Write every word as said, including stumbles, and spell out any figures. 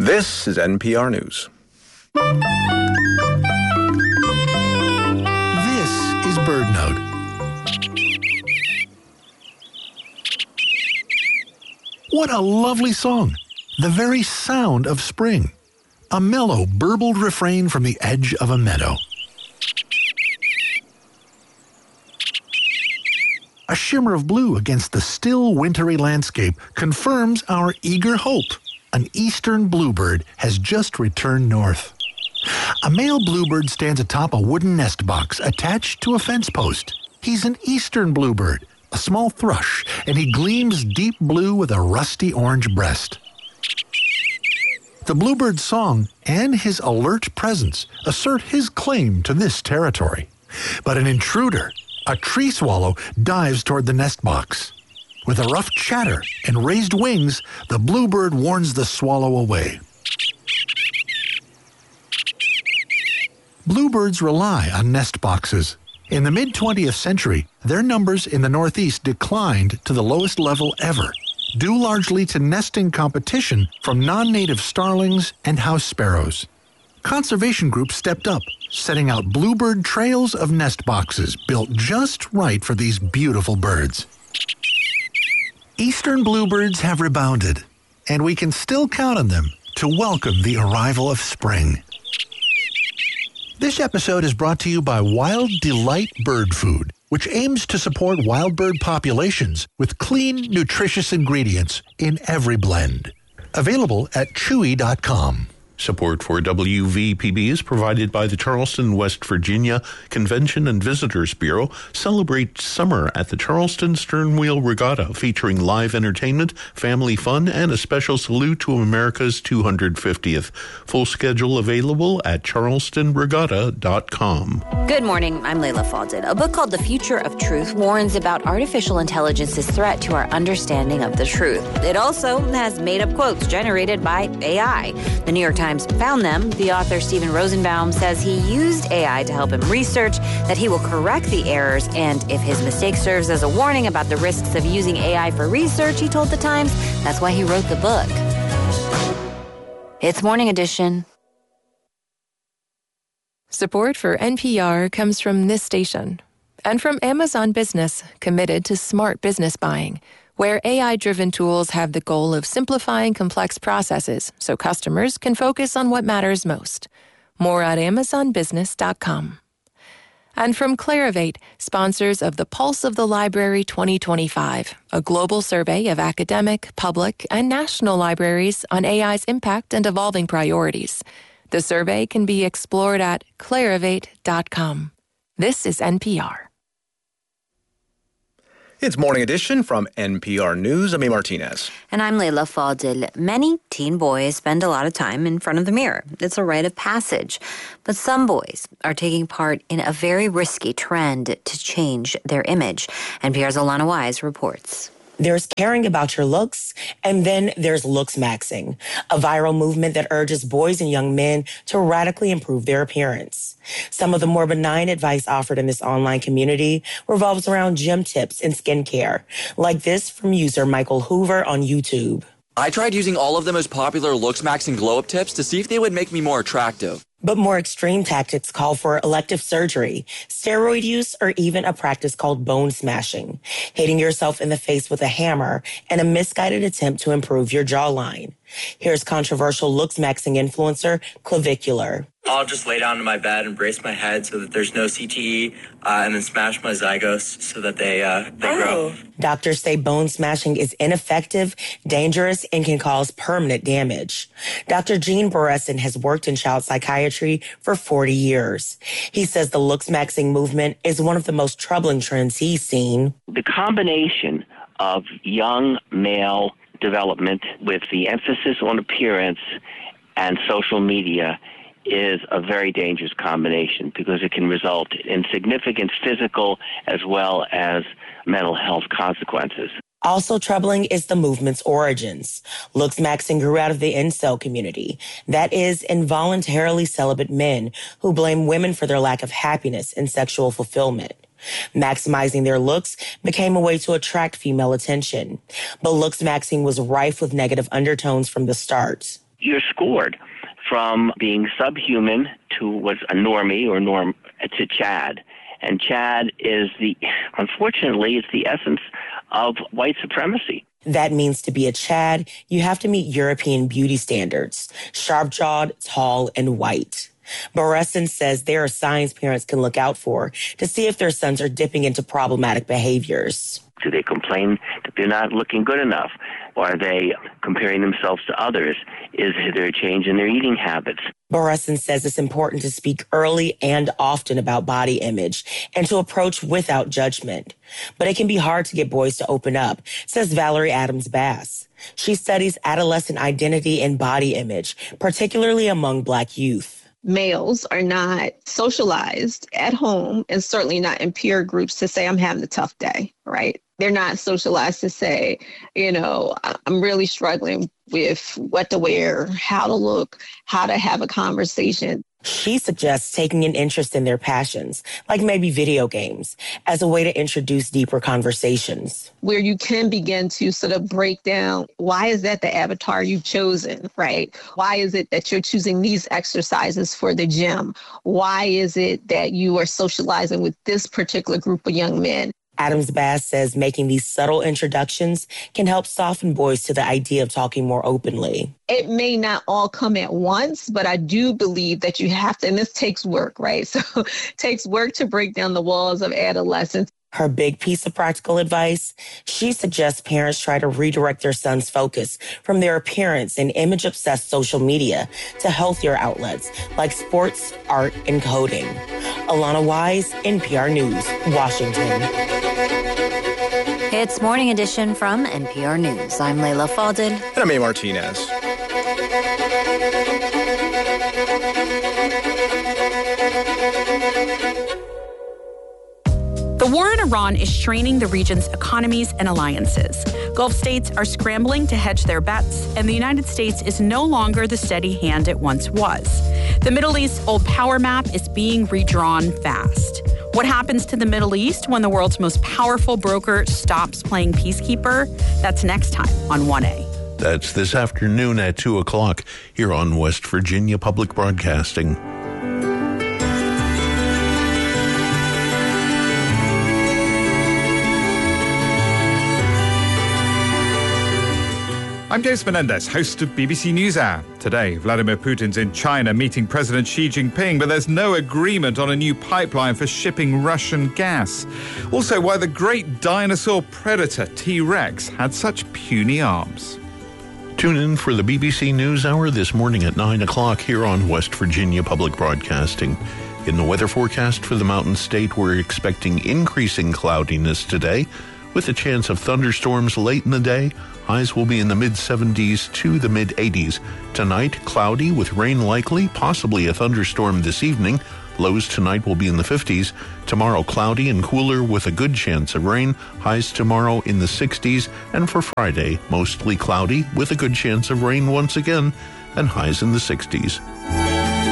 This is N P R News. This is BirdNote. What a lovely song. The very sound of spring. A mellow, burbled refrain from the edge of a meadow. A shimmer of blue against the still wintry landscape confirms our eager hope. An eastern bluebird has just returned north. A male bluebird stands atop a wooden nest box attached to a fence post. He's an eastern bluebird, a small thrush, and he gleams deep blue with a rusty orange breast. The bluebird's song and his alert presence assert his claim to this territory. But an intruder, a tree swallow, dives toward the nest box. With a rough chatter and raised wings, the bluebird warns the swallow away. Bluebirds rely on nest boxes. In the mid-twentieth century, their numbers in the Northeast declined to the lowest level ever, due largely to nesting competition from non-native starlings and house sparrows. Conservation groups stepped up, setting out bluebird trails of nest boxes built just right for these beautiful birds. Eastern bluebirds have rebounded, and we can still count on them to welcome the arrival of spring. This episode is brought to you by Wild Delight Bird Food, which aims to support wild bird populations with clean, nutritious ingredients in every blend. Available at chewy dot com. Support for W V P B is provided by the Charleston, West Virginia Convention and Visitors Bureau. Celebrate summer at the Charleston Sternwheel Regatta, featuring live entertainment, family fun, and a special salute to America's two hundred fiftieth. Full schedule available at charleston regatta dot com. Good morning, I'm Layla Faldin. A book called The Future of Truth warns about artificial intelligence's threat to our understanding of the truth. It also has made-up quotes generated by A I. The New York Times found them. The author, Stephen Rosenbaum, says he used A I to help him research, that he will correct the errors, and if his mistake serves as a warning about the risks of using A I for research, he told The Times, that's why he wrote the book. It's Morning Edition. Support for N P R comes from this station and from Amazon Business, committed to smart business buying, where A I-driven tools have the goal of simplifying complex processes so customers can focus on what matters most. More at amazon business dot com. And from Clarivate, sponsors of the Pulse of the Library twenty twenty-five, a global survey of academic, public, and national libraries on A I's impact and evolving priorities. The survey can be explored at clarivate dot com. This is N P R. It's Morning Edition from N P R News. I'm A. Martinez. And I'm Layla Faldil. Many teen boys spend a lot of time in front of the mirror. It's a rite of passage. But some boys are taking part in a very risky trend to change their image. N P R's Alana Wise reports. There's caring about your looks, and then there's looks maxing, a viral movement that urges boys and young men to radically improve their appearance. Some of the more benign advice offered in this online community revolves around gym tips and skincare, like this from user Michael Hoover on YouTube. I tried using all of the most popular looks maxing glow-up tips to see if they would make me more attractive. But more extreme tactics call for elective surgery, steroid use, or even a practice called bone smashing, hitting yourself in the face with a hammer, and a misguided attempt to improve your jawline. Here's controversial looks maxing influencer Clavicular. I'll just lay down in my bed and brace my head so that there's no C T E, uh, and then smash my zygos so that they uh, they oh. grow. Doctors say bone smashing is ineffective, dangerous, and can cause permanent damage. Doctor Gene Boresin has worked in child psychiatry for forty years. He says the looks maxing movement is one of the most troubling trends he's seen. The combination of young male development with the emphasis on appearance and social media is a very dangerous combination because it can result in significant physical as well as mental health consequences. Also troubling is the movement's origins. Looks maxing grew out of the incel community. That is, involuntarily celibate men who blame women for their lack of happiness and sexual fulfillment. Maximizing their looks became a way to attract female attention. But looks maxing was rife with negative undertones from the start. you're scored from being subhuman to what's a normie or norm to Chad. And Chad is the, unfortunately, it's the essence of white supremacy. That means to be a Chad, you have to meet European beauty standards, sharp-jawed, tall, and white. Boreson says there are signs parents can look out for to see if their sons are dipping into problematic behaviors. Do they complain that they're not looking good enough? Or are they comparing themselves to others? Is there a change in their eating habits? Boreson says it's important to speak early and often about body image and to approach without judgment. But it can be hard to get boys to open up, says Valerie Adams-Bass. She studies adolescent identity and body image, particularly among Black youth. Males are not socialized at home and certainly not in peer groups to say, I'm having a tough day, right? They're not socialized to say, you know, I'm really struggling with what to wear, how to look, how to have a conversation. She suggests taking an interest in their passions, like maybe video games, as a way to introduce deeper conversations. Where you can begin to sort of break down, why is that the avatar you've chosen, right? Why is it that you're choosing these exercises for the gym? Why is it that you are socializing with this particular group of young men? Adams-Bass says making these subtle introductions can help soften boys to the idea of talking more openly. It may not all come at once, but I do believe that you have to, and this takes work, right? So it takes work to break down the walls of adolescence. Her big piece of practical advice, she suggests parents try to redirect their son's focus from their appearance and image-obsessed social media to healthier outlets like sports, art, and coding. Alana Wise, N P R News, Washington. It's Morning Edition from N P R News. I'm Layla Fadel. And I'm A. Martinez. The war in Iran is straining the region's economies and alliances. Gulf states are scrambling to hedge their bets, and the United States is no longer the steady hand it once was. The Middle East's old power map is being redrawn fast. What happens to the Middle East when the world's most powerful broker stops playing peacekeeper? That's next time on one A. That's this afternoon at two o'clock here on West Virginia Public Broadcasting. I'm James Menendez, host of B B C NewsHour. Today, Vladimir Putin's in China meeting President Xi Jinping, but there's no agreement on a new pipeline for shipping Russian gas. Also, why the great dinosaur predator T-Rex had such puny arms. Tune in for the B B C NewsHour this morning at nine o'clock here on West Virginia Public Broadcasting. In the weather forecast for the Mountain State, we're expecting increasing cloudiness today with a chance of thunderstorms late in the day. Highs will be in the mid seventies to the mid eighties. Tonight, cloudy with rain likely, possibly a thunderstorm this evening. Lows tonight will be in the fifties. Tomorrow, cloudy and cooler with a good chance of rain. Highs tomorrow in the sixties. And for Friday, mostly cloudy with a good chance of rain once again, and highs in the sixties.